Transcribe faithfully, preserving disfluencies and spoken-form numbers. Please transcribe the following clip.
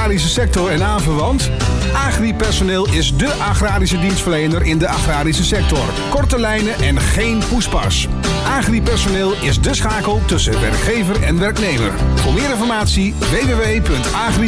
agrarische sector en aanverwant? Agripersoneel is dé agrarische dienstverlener in de agrarische sector. Korte lijnen en geen poespas. Agripersoneel is de schakel tussen werkgever en werknemer. Voor meer informatie w w w punt agri